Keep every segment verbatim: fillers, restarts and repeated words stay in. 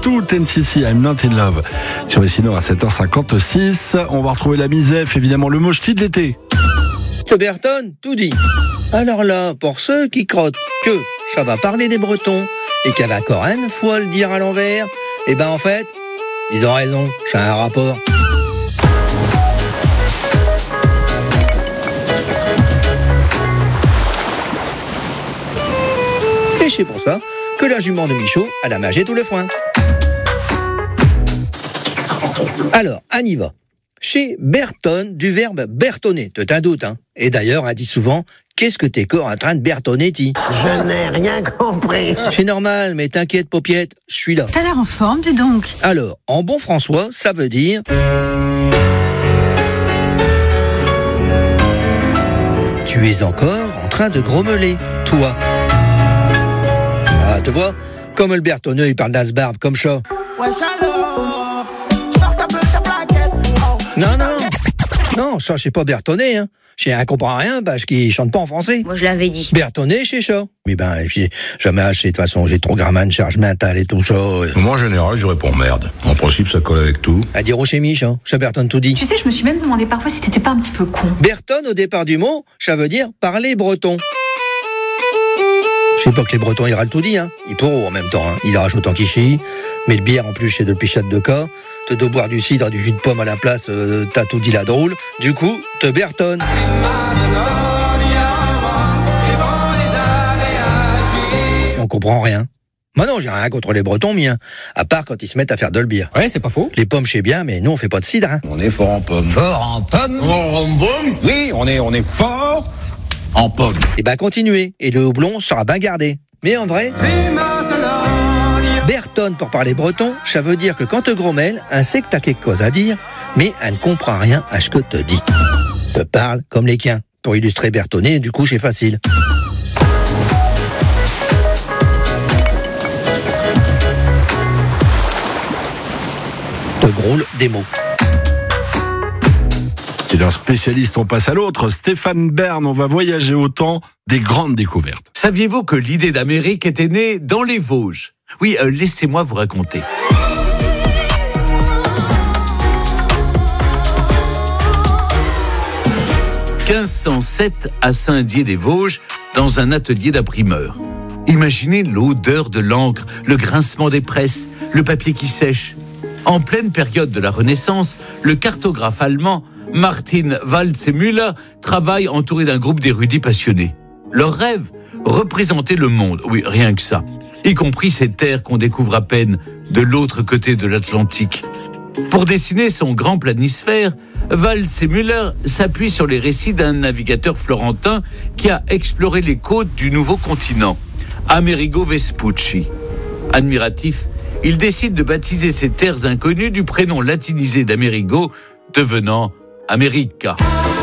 two, ten C C, I'm Not in Love. Sur les sinon à sept heures cinquante-six, on va retrouver la misef, évidemment le mochti de l'été. Berton, tout dit. Alors là, pour ceux qui crottent que ça va parler des Bretons et qu'il y avait encore une fois le dire à l'envers, eh ben en fait, ils ont raison, ça a un rapport. Et c'est pour ça que la jument de Michaud a la magée tout le foin. Alors, on y va. Chez Berton, du verbe bertonner, te t'en doutes, hein. Et d'ailleurs, on dit souvent, qu'est-ce que t'es corps en train de bertonner, ti? Je n'ai rien compris. C'est normal, mais t'inquiète, paupiette, je suis là. T'as l'air en forme, dis donc. Alors, en bon François, ça veut dire... Tu es encore en train de grommeler, toi. Ah, tu vois, comme le bertonneux, il parle d'asbarbe, comme ça. Ouais, alors, sors ta peu ta plaquette. Oh. Non, non, non, ça, c'est pas bertonné, hein. J'ai un comprend rien parce qu'il chante pas en français. Moi, je l'avais dit. Bertonné, c'est ça. Mais ben, j'ai jamais acheté, de toute façon, j'ai trop grammaire de charge mentale et tout ça. Moi, en général, je réponds merde. En principe, ça colle avec tout. À dire au chez Mich, hein. Ça Berton tout dit. Tu sais, je me suis même demandé parfois si t'étais pas un petit peu con. Berton, au départ du mot, ça veut dire parler breton. Je sais pas que les Bretons, ils râlent tout dit, hein. Ils pourront en même temps, hein. Ils arrachent autant qu'ils chient. Mais le bière, en plus, c'est de pichat de cas. Te dois boire du cidre, du jus de pomme à la place, euh, t'as tout dit la drôle. Du coup, te Berton. On comprend rien. Moi non, j'ai rien contre les Bretons, mien. À part quand ils se mettent à faire de le bière. Ouais, c'est pas faux. Les pommes, je sais bien, mais nous, on fait pas de cidre, hein. On est fort en pommes. Fort en pommes Fort en pommes Oui, on est, on est fort en pommes. Et ben, continuez. Et le houblon sera bien gardé. Mais en vrai... Berton, pour parler breton, ça veut dire que quand te grommelle, un sait que t'as quelque chose à dire, mais elle ne comprend rien à ce que te dit. Te parle comme les quiens. Pour illustrer bertonné, du coup, c'est facile. Te groule des mots. Et d'un spécialiste, on passe à l'autre. Stéphane Bern, on va voyager au temps des grandes découvertes. Saviez-vous que l'idée d'Amérique était née dans les Vosges ? Oui, euh, laissez-moi vous raconter. quinze cent sept à Saint-Dié-des-Vosges, dans un atelier d'imprimeur. Imaginez l'odeur de l'encre, le grincement des presses, le papier qui sèche. En pleine période de la Renaissance, le cartographe allemand Martin Waldseemüller travaille entouré d'un groupe d'érudits passionnés. Leur rêve, représenter le monde, oui, rien que ça, y compris ces terres qu'on découvre à peine de l'autre côté de l'Atlantique. Pour dessiner son grand planisphère, Waldseemüller s'appuie sur les récits d'un navigateur florentin qui a exploré les côtes du nouveau continent, Amerigo Vespucci. Admiratif, il décide de baptiser ces terres inconnues du prénom latinisé d'Amerigo, devenant America.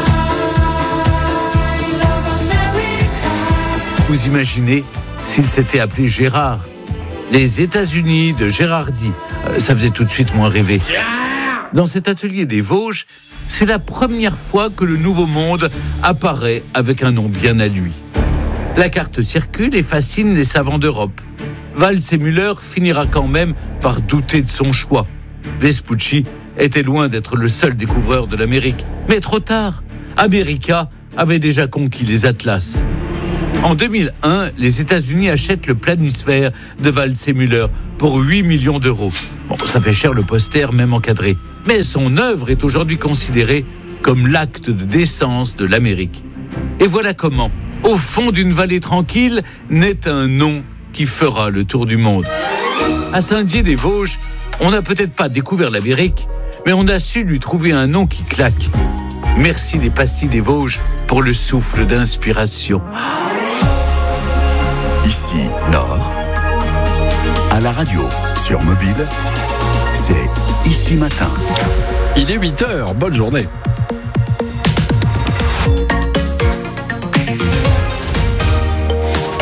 Vous imaginez s'il s'était appelé Gérard? Les États-Unis de Gérardi, ça faisait tout de suite moins rêver. Dans cet atelier des Vosges, c'est la première fois que le Nouveau Monde apparaît avec un nom bien à lui. La carte circule et fascine les savants d'Europe. Waldseemüller finira quand même par douter de son choix. Vespucci était loin d'être le seul découvreur de l'Amérique. Mais trop tard, America avait déjà conquis les Atlas. En deux mille un, les États-Unis achètent le planisphère de Waldseemüller pour huit millions d'euros. Bon, ça fait cher le poster, même encadré. Mais son œuvre est aujourd'hui considérée comme l'acte de décence de l'Amérique. Et voilà comment, au fond d'une vallée tranquille, naît un nom qui fera le tour du monde. À Saint-Dié-des-Vosges, on n'a peut-être pas découvert l'Amérique, mais on a su lui trouver un nom qui claque. Merci les pastilles des Vosges pour le souffle d'inspiration. Ici, Nord, à la radio, sur mobile, c'est Ici Matin. Il est huit heures, bonne journée. Le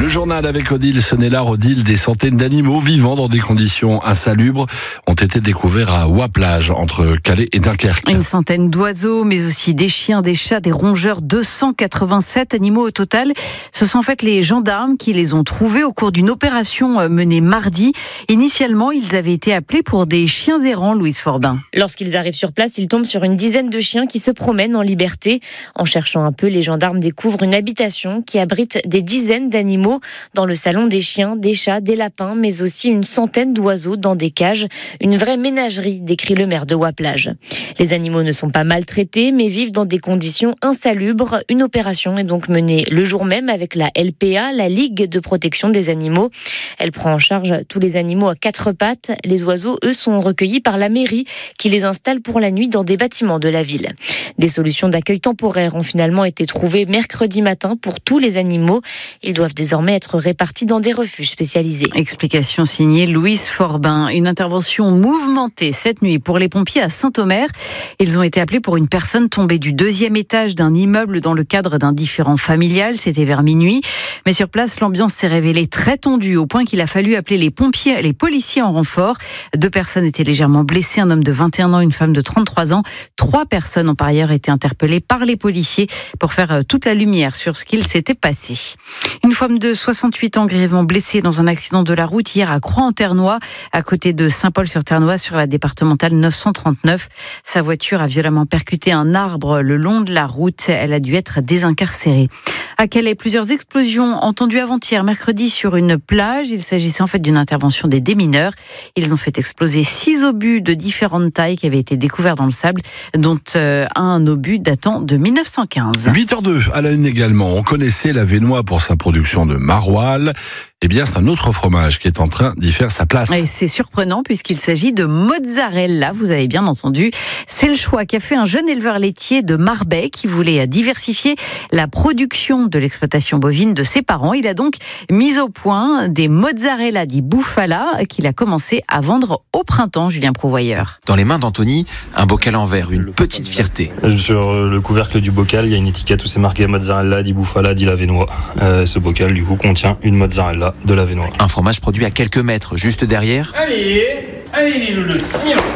Le journal avec Odile Sonnellard. Odile, des centaines d'animaux vivant dans des conditions insalubres ont été découverts à Ouaplage, entre Calais et Dunkerque. Une centaine d'oiseaux, mais aussi des chiens, des chats, des rongeurs, deux cent quatre-vingt-sept animaux au total. Ce sont en fait les gendarmes qui les ont trouvés au cours d'une opération menée mardi. Initialement, ils avaient été appelés pour des chiens errants, Louise Forbin. Lorsqu'ils arrivent sur place, ils tombent sur une dizaine de chiens qui se promènent en liberté. En cherchant un peu, les gendarmes découvrent une habitation qui abrite des dizaines d'animaux. Dans le salon, des chiens, des chats, des lapins, mais aussi une centaine d'oiseaux dans des cages. Une vraie ménagerie, décrit le maire de Ouaplage. Les animaux ne sont pas maltraités, mais vivent dans des conditions insalubres. Une opération est donc menée le jour même avec la L P A, la Ligue de protection des animaux. Elle prend en charge tous les animaux à quatre pattes. Les oiseaux, eux, sont recueillis par la mairie qui les installe pour la nuit dans des bâtiments de la ville. Des solutions d'accueil temporaires ont finalement été trouvées mercredi matin pour tous les animaux. Ils doivent désormais être répartis dans des refuges spécialisés. Explication signée Louise Forbin. Une intervention mouvementée cette nuit pour les pompiers à Saint-Omer. Ils ont été appelés pour une personne tombée du deuxième étage d'un immeuble dans le cadre d'un différend familial. C'était vers minuit. Mais sur place, l'ambiance s'est révélée très tendue au point qu'il a fallu appeler les pompiers, les policiers en renfort. Deux personnes étaient légèrement blessées, un homme de vingt et un ans, une femme de trente-trois ans. Trois personnes ont par ailleurs été interpellées par les policiers pour faire toute la lumière sur ce qu'il s'était passé. Une femme de soixante-huit ans grièvement blessée dans un accident de la route hier à Croix-en-Ternois, à côté de Saint-Paul-sur-Ternois, sur la départementale neuf cent trente-neuf. Sa voiture a violemment percuté un arbre le long de la route. Elle a dû être désincarcérée. À Calais, plusieurs explosions entendues avant-hier, mercredi, sur une plage. Il s'agissait en fait d'une intervention des démineurs. Ils ont fait exploser six obus de différentes tailles qui avaient été découverts dans le sable, dont euh, un obus datant de mille neuf cent quinze. huit heures deux à la une également. On connaissait l'Avesnois pour sa production de maroilles. Eh bien, c'est un autre fromage qui est en train d'y faire sa place. Et c'est surprenant puisqu'il s'agit de mozzarella, vous avez bien entendu. C'est le choix qu'a fait un jeune éleveur laitier de Marbais qui voulait diversifier la production de l'exploitation bovine de ses parents. Il a donc mis au point des mozzarella di bufala qu'il a commencé à vendre au printemps, Julien Prouvoyeur. Dans les mains d'Anthony, un bocal en verre, une petite fierté. Sur le couvercle du bocal, il y a une étiquette où c'est marqué mozzarella di bufala di l'Avesnois. Euh, ce bocal, du coup, contient une mozzarella de l'Avesnois. Un fromage produit à quelques mètres, juste derrière. Allez, allez les loulous, on y va.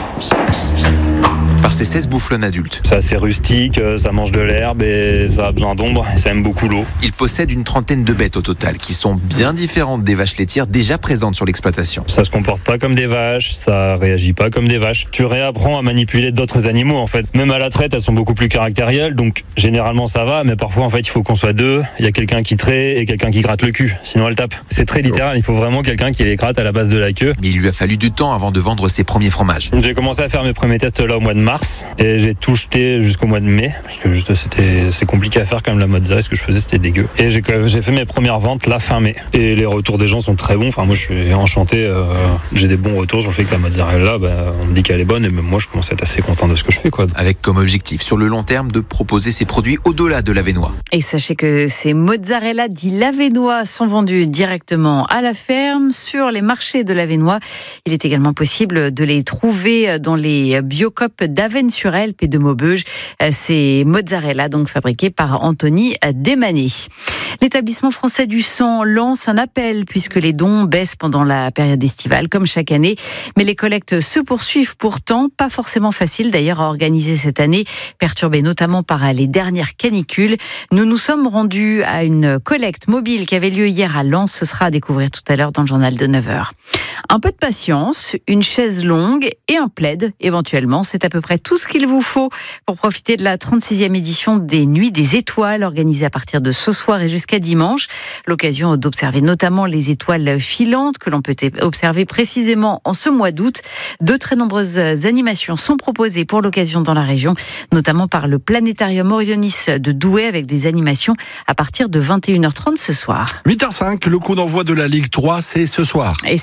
Par ses seize bouflonnes adultes. C'est assez rustique, ça mange de l'herbe et ça a besoin d'ombre et ça aime beaucoup l'eau. Il possède une trentaine de bêtes au total qui sont bien différentes des vaches laitières déjà présentes sur l'exploitation. Ça se comporte pas comme des vaches, ça réagit pas comme des vaches. Tu réapprends à manipuler d'autres animaux en fait. Même à la traite, elles sont beaucoup plus caractérielles, donc généralement ça va, mais parfois en fait il faut qu'on soit deux. Il y a quelqu'un qui trait et quelqu'un qui gratte le cul, sinon elle tape. C'est très littéral, il faut vraiment quelqu'un qui les gratte à la base de la queue. Mais il lui a fallu du temps avant de vendre ses premiers fromages. J'ai commencé à faire mes premiers tests là au mois de mars et j'ai tout jeté jusqu'au mois de mai parce que juste c'était c'est compliqué à faire comme la mozzarella, ce que je faisais c'était dégueu. Et j'ai j'ai fait mes premières ventes la fin mai et les retours des gens sont très bons. Enfin moi je suis enchanté, euh, j'ai des bons retours sur le fait que la mozzarella, bah, on me dit qu'elle est bonne et même moi je commence à être assez content de ce que je fais quoi. Avec comme objectif sur le long terme de proposer ses produits au-delà de l'Avesnois. Et sachez que ces mozzarella di l'Avesnois sont vendus directement à la ferme sur les marchés de l'Avesnois. Il est également possible de les trouver dans les Biocop d'Avesnes-sur-Helpe et de Maubeuge. Ces mozzarella donc fabriqués par Anthony Desmanet. L'établissement français du sang lance un appel puisque les dons baissent pendant la période estivale comme chaque année. Mais les collectes se poursuivent pourtant, pas forcément facile d'ailleurs à organiser cette année, perturbée notamment par les dernières canicules. Nous nous sommes rendus à une collecte mobile qui avait lieu hier à Lens. Ce sera à découvrir tout à l'heure dans le journal de neuf heures. Un peu de patience, une chaise longue et un plaid éventuellement. C'est à peu près tout ce qu'il vous faut pour profiter de la trente-sixième édition des Nuits des Étoiles organisée à partir de ce soir et jusqu'à dimanche. L'occasion d'observer notamment les étoiles filantes que l'on peut observer précisément en ce mois d'août. De très nombreuses animations sont proposées pour l'occasion dans la région, notamment par le Planétarium Orionis de Douai avec des animations à partir de vingt et une heures trente ce soir. huit heures cinq, le coup d'envoi de la Ligue trois, c'est ce soir. Et c'est du foot.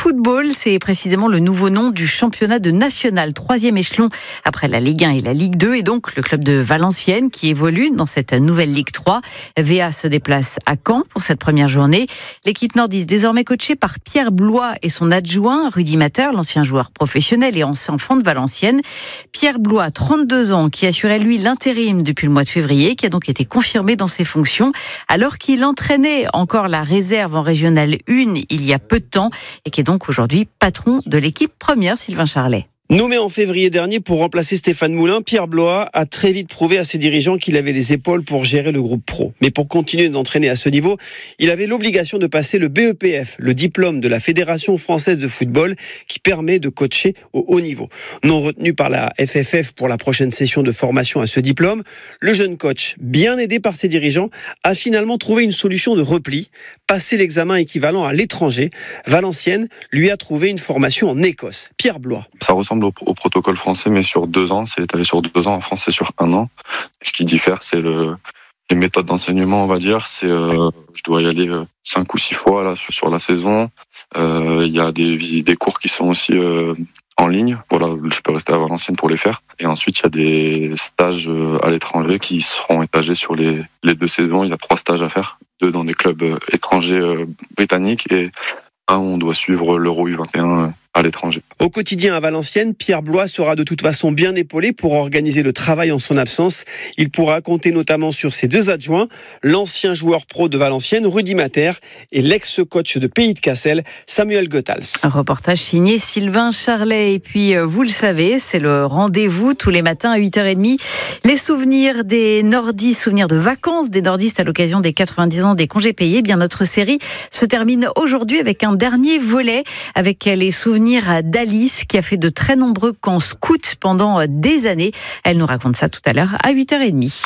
football, c'est précisément le nouveau nom du championnat de national, troisième échelon après la Ligue un et la Ligue deux, et donc le club de Valenciennes qui évolue dans cette nouvelle Ligue trois. V A se déplace à Caen pour cette première journée. L'équipe nordiste, désormais coachée par Pierre Blois et son adjoint Rudy Matter, l'ancien joueur professionnel et ancien enfant de Valenciennes. Pierre Blois, trente-deux ans, qui assurait lui l'intérim depuis le mois de février, qui a donc été confirmé dans ses fonctions, alors qu'il entraînait encore la réserve en Régionale un il y a peu de temps, et qui est donc aujourd'hui patron de l'équipe première, Sylvain Charlet. Nommé en février dernier pour remplacer Stéphane Moulin, Pierre Blois a très vite prouvé à ses dirigeants qu'il avait les épaules pour gérer le groupe pro. Mais pour continuer d'entraîner à ce niveau, il avait l'obligation de passer le B E P F, le diplôme de la Fédération française de football, qui permet de coacher au haut niveau. Non retenu par la F F F pour la prochaine session de formation à ce diplôme, le jeune coach, bien aidé par ses dirigeants, a finalement trouvé une solution de repli, passer l'examen équivalent à l'étranger. Valenciennes lui a trouvé une formation en Écosse. Pierre Blois. Ça ressemble au, au protocole français, mais sur deux ans. C'est étalé sur deux ans. En France, c'est sur un an. Ce qui diffère, c'est le, les méthodes d'enseignement, on va dire. C'est, euh, je dois y aller euh, cinq ou six fois là sur, sur la saison. Euh, il y a des visites, des cours qui sont aussi euh, en ligne. Voilà, je peux rester à Valenciennes pour les faire. Et ensuite, il y a des stages euh, à l'étranger qui seront étagés sur les, les deux saisons. Il y a trois stages à faire, deux dans des clubs euh, étrangers euh, britanniques et un où on doit suivre l'Euro U vingt et un à l'étranger. Au quotidien à Valenciennes, Pierre Blois sera de toute façon bien épaulé pour organiser le travail en son absence. Il pourra compter notamment sur ses deux adjoints, l'ancien joueur pro de Valenciennes, Rudy Matter, et l'ex-coach de Pays de Cassel, Samuel Goethals. Un reportage signé Sylvain Charlet. Et puis, vous le savez, c'est le rendez-vous tous les matins à huit heures trente. Les souvenirs des nordistes, souvenirs de vacances des nordistes à l'occasion des quatre-vingt-dix ans des congés payés. Eh bien, notre série se termine aujourd'hui avec un dernier volet, avec les souvenirs d'Alice, qui a fait de très nombreux camps scouts pendant des années. Elle nous raconte ça tout à l'heure à huit heures trente.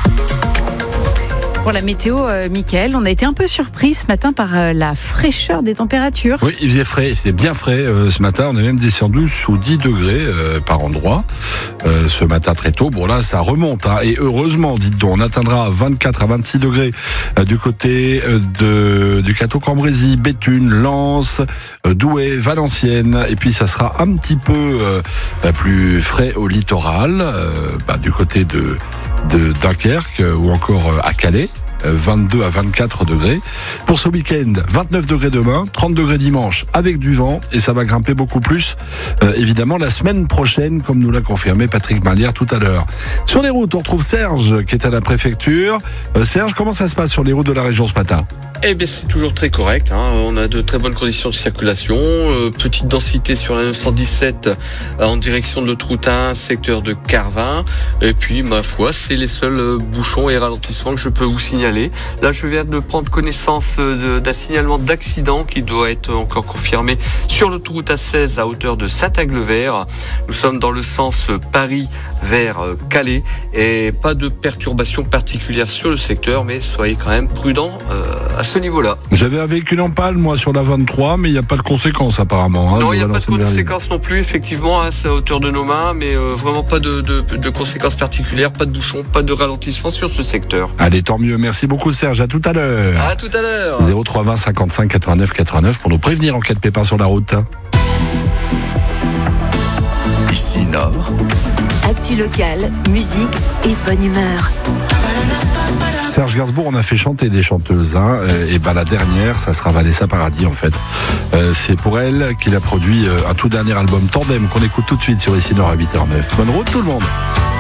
Pour la météo, euh, Mickaël, on a été un peu surpris ce matin par euh, la fraîcheur des températures. Oui, il faisait frais, il faisait bien frais euh, ce matin. On est même descendu sous dix degrés euh, par endroit euh, ce matin très tôt. Bon là, ça remonte. Hein, et heureusement, dites-donc, on atteindra vingt-quatre à vingt-six degrés euh, du côté euh, de, du Cateau-Cambrésis, Béthune, Lens, euh, Douai, Valenciennes. Et puis ça sera un petit peu euh, plus frais au littoral, euh, bah, du côté de, de Dunkerque euh, ou encore euh, à Calais. vingt-deux à vingt-quatre degrés. Pour ce week-end, vingt-neuf degrés demain, trente degrés dimanche avec du vent, et ça va grimper beaucoup plus euh, évidemment la semaine prochaine, comme nous l'a confirmé Patrick Malière tout à l'heure. Sur les routes, on retrouve Serge qui est à la préfecture. Euh, Serge, comment ça se passe sur les routes de la région ce matin ? Eh bien, c'est toujours très correct, hein. On a de très bonnes conditions de circulation. Euh, petite densité sur la neuf cent dix-sept euh, en direction de l'autoroute un, secteur de Carvin. Et puis, ma foi, c'est les seuls euh, bouchons et ralentissements que je peux vous signaler. Là, je viens de prendre connaissance euh, d'un signalement d'accident qui doit être encore confirmé sur l'autoroute A seize à hauteur de Saint-Aglever. Nous sommes dans le sens Paris vers euh, Calais et pas de perturbation particulière sur le secteur, mais soyez quand même prudents euh, à ce niveau-là. J'avais un véhicule en panne, moi, sur la vingt-trois, mais il n'y a pas de conséquences apparemment. Hein, non, il n'y a pas de conséquences non plus, effectivement, hein, c'est à hauteur de nos mains, mais euh, vraiment pas de, de, de conséquences particulières, pas de bouchons, pas de ralentissement sur ce secteur. Allez, tant mieux. Merci beaucoup, Serge. À tout à l'heure. À tout à l'heure. zéro trois vingt cinquante-cinq quatre-vingt-neuf quatre-vingt-neuf pour nous prévenir en cas de pépin sur la route. Ici Nord. Actu locale, musique et bonne humeur. Serge Gainsbourg, on a fait chanter des chanteuses, hein, et ben la dernière, ça sera Vanessa Paradis en fait. Euh, c'est pour elle qu'il a produit un tout dernier album Tandem qu'on écoute tout de suite sur Ici Nord à huit heures zéro neuf. Bonne route tout le monde.